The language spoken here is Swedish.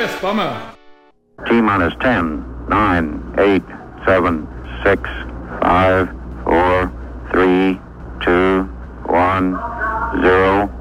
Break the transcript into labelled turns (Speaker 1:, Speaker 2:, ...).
Speaker 1: bästa med.
Speaker 2: T-minus 10, 9, 8, 7, 6, 5, 4, 3, 2, 1, 0.